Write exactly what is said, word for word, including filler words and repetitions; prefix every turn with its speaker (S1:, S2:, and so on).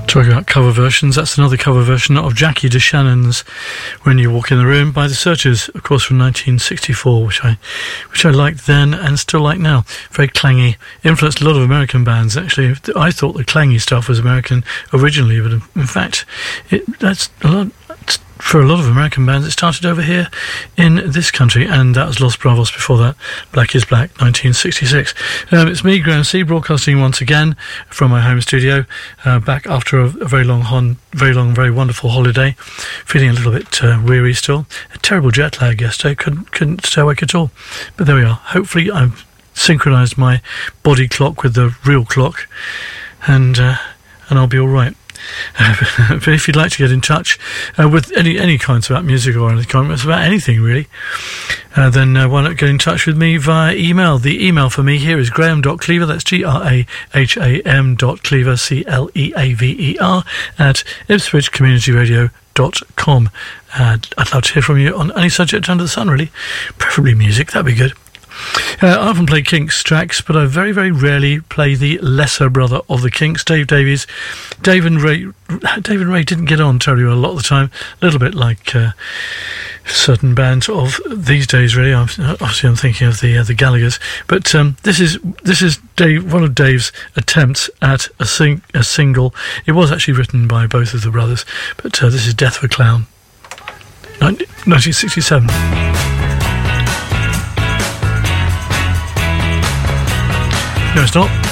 S1: Talking about cover versions, that's another cover version of Jackie DeShannon's When You Walk in the Room by the Searchers, of course from nineteen sixty-four, which I which I liked then and still like now. Very clangy, influenced a lot of American bands actually. I thought the clangy stuff was American originally, but in fact it, that's a lot, for a lot of American bands it started over here in this country, and that was Los Bravos before that. Black is Black, nineteen sixty-six. Um, it's me, Graham C, broadcasting once again from my home studio, uh, back after a, a very long, hon, very long, very wonderful holiday. Feeling a little bit uh, weary still. A terrible jet lag yesterday. Couldn't couldn't stay awake at all. But there we are. Hopefully, I've synchronised my body clock with the real clock, and uh, and I'll be all right. Uh, but if you'd like to get in touch uh, with any any kinds about music or any comments about anything really, uh, then uh, why not get in touch with me via email. The email for me here is graham dot cleaver, that's G R A H A M dot cleaver, C L E A V E R, at ipswich community radio dot com. Uh, I'd love to hear from you on any subject under the sun really, preferably music, that'd be good. Uh, I often play Kinks tracks, but I very, very rarely play the lesser brother of the Kinks, Dave Davies. Dave and Ray, Dave and Ray didn't get on terribly well a lot of the time, a little bit like uh, certain bands of these days, really. I'm, obviously, I'm thinking of the uh, the Gallaghers, but um, this is this is Dave, one of Dave's attempts at a, sing, a single. It was actually written by both of the brothers, but uh, this is Death of a Clown, nineteen sixty-seven. No, it's not.